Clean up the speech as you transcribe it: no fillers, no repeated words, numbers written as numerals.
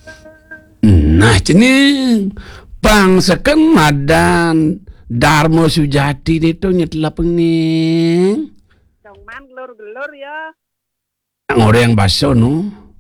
Nah cening pangseken madan Darmo Sujati itu nyetla pening. Dong man gelur-gelur ya. Ngoreng baso no.